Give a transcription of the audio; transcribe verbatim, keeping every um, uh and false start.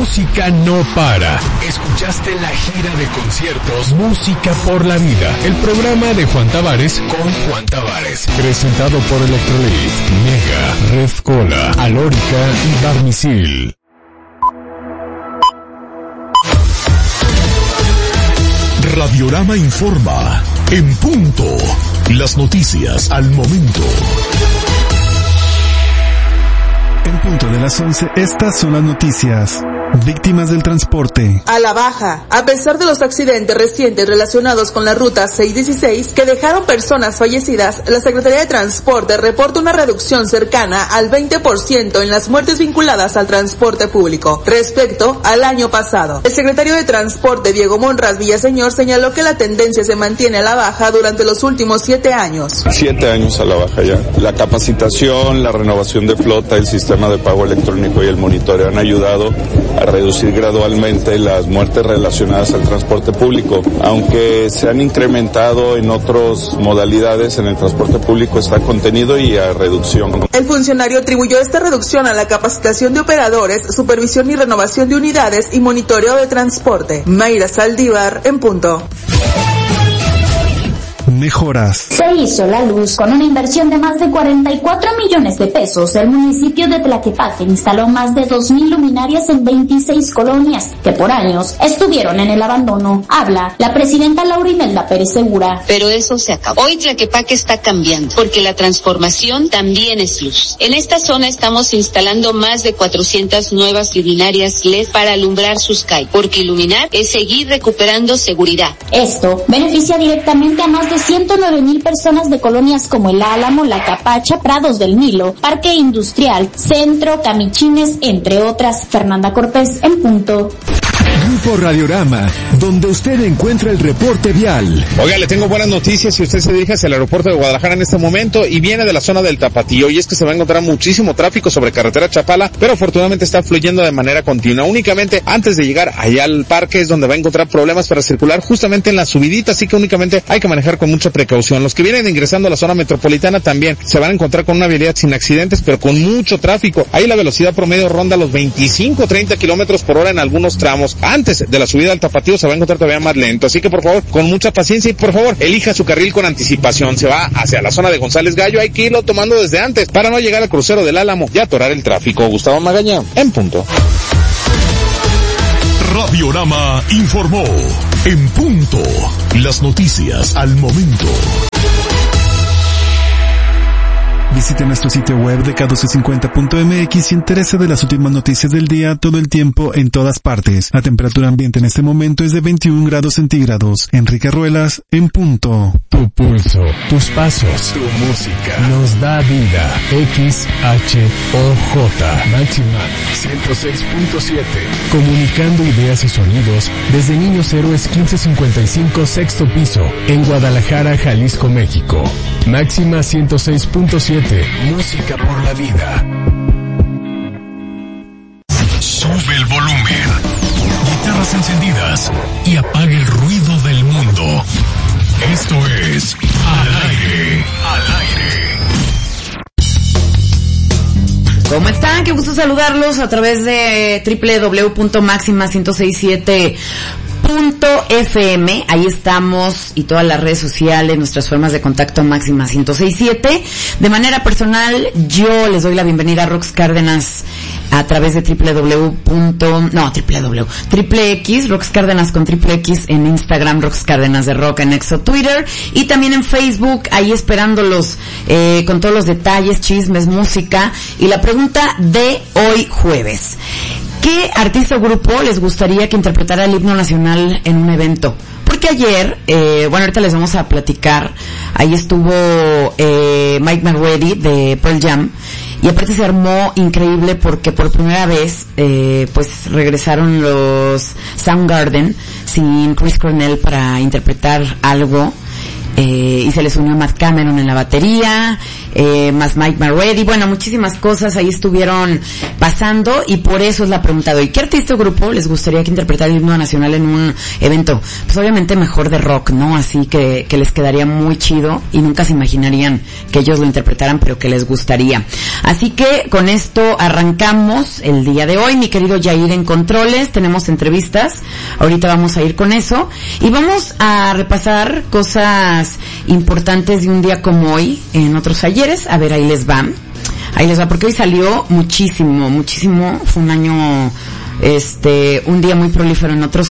música no para. Escuchaste la gira de conciertos Música por la Vida, el programa de Juan Tavares con Juan Tavares, presentado por Electrolit, Mega, Red Cola, Alórica y Barmisil. Radiorama informa, en punto, las noticias al momento. En punto de las once, estas son las noticias. Víctimas del transporte. A la baja, a pesar de los accidentes recientes relacionados con la ruta seiscientos dieciséis que dejaron personas fallecidas, la Secretaría de Transporte reporta una reducción cercana al veinte por ciento en las muertes vinculadas al transporte público respecto al año pasado. El secretario de Transporte, Diego Monraz Villaseñor, señaló que la tendencia se mantiene a la baja durante los últimos siete años. Siete años a la baja ya. La capacitación, la renovación de flota, el sistema de pago electrónico y el monitoreo han ayudado a reducir gradualmente las muertes relacionadas al transporte público. Aunque se han incrementado en otras modalidades, en el transporte público está contenido y a reducción. El funcionario atribuyó esta reducción a la capacitación de operadores, supervisión y renovación de unidades y monitoreo de transporte. Mayra Saldívar, en punto. Mejoras. Se hizo la luz. Con una inversión de más de cuarenta y cuatro millones de pesos, el municipio de Tlaquepaque instaló más de dos mil luminarias en veintiséis colonias que por años estuvieron en el abandono. Habla la presidenta Laurinelda Pérez Segura. Pero eso se acabó. Hoy Tlaquepaque está cambiando, porque la transformación también es luz. En esta zona estamos instalando más de cuatrocientas nuevas luminarias L E D para alumbrar sus calles, porque iluminar es seguir recuperando seguridad. Esto beneficia directamente a más de ciento nueve mil personas de colonias como El Álamo, La Capacha, Prados del Nilo, Parque Industrial, Centro, Camichines, entre otras. Fernanda Cortés, en punto. Grupo Radiorama, donde usted encuentra el reporte vial. Oiga, le tengo buenas noticias si usted se dirige hacia el aeropuerto de Guadalajara en este momento y viene de la zona del Tapatío, y es que se va a encontrar muchísimo tráfico sobre carretera Chapala, pero afortunadamente está fluyendo de manera continua. Únicamente antes de llegar allá al parque es donde va a encontrar problemas para circular justamente en la subidita, así que únicamente hay que manejar con mucha precaución. Los que vienen ingresando a la zona metropolitana también se van a encontrar con una vialidad sin accidentes, pero con mucho tráfico. Ahí la velocidad promedio ronda los veinticinco a treinta kilómetros por hora en algunos tramos. Antes de la subida al Tapatío se va a encontrar todavía más lento, así que por favor, con mucha paciencia y por favor, elija su carril con anticipación. Se va hacia la zona de González Gallo, hay que irlo tomando desde antes para no llegar al crucero del Álamo y atorar el tráfico. Gustavo Magaña, en punto. Radiorama informó, en punto, las noticias al momento. Visite nuestro sitio web de K doce cincuenta punto M X y entérese de las últimas noticias del día todo el tiempo en todas partes. La temperatura ambiente en este momento es de veintiún grados centígrados. Enrique Ruelas, en punto. Tu pulso, tus pasos, tu música nos da vida. X H O J Máxima ciento seis punto siete. Comunicando ideas y sonidos desde Niños Héroes quince cincuenta y cinco, sexto piso, en Guadalajara, Jalisco, México. Máxima ciento seis punto siete. Música por la vida. Sube el volumen. Guitarras encendidas y apague el ruido del mundo. Esto es Al Aire. Al Aire. ¿Cómo están? Qué gusto saludarlos a través de doble u doble u doble u punto máxima ciento sesenta y siete punto F M. Ahí estamos, y todas las redes sociales, nuestras formas de contacto, Máxima ciento sesenta y siete. De manera personal, yo les doy la bienvenida a Rox Cárdenas a través de doble u doble u doble u. No, triple W. Triple X, Rox Cárdenas con triple X en Instagram, Rox Cárdenas de Rock en Exo Twitter, y también en Facebook, ahí esperándolos eh, con todos los detalles, chismes, música, y la pregunta de hoy jueves: ¿qué artista o grupo les gustaría que interpretara el himno nacional en un evento? Porque ayer, eh, bueno, ahorita les vamos a platicar, ahí estuvo eh, Mike McReady de Pearl Jam, y aparte se armó increíble porque por primera vez, eh, pues regresaron los Soundgarden sin Chris Cornell para interpretar algo. Eh, y se les unió Matt Cameron en la batería, eh, más Mike Marready, bueno, muchísimas cosas ahí estuvieron pasando y por eso es la pregunta de hoy. ¿Qué artista o grupo les gustaría que interpretara el himno nacional en un evento? Pues obviamente mejor de rock, ¿no? Así que, que les quedaría muy chido y nunca se imaginarían que ellos lo interpretaran, pero que les gustaría. Así que con esto arrancamos el día de hoy, mi querido Yair en controles, tenemos entrevistas, ahorita vamos a ir con eso y vamos a repasar cosas importantes de un día como hoy en otros ayeres. A ver, ahí les va, ahí les va, porque hoy salió muchísimo, muchísimo, fue un año, este, un día muy prolífero en otros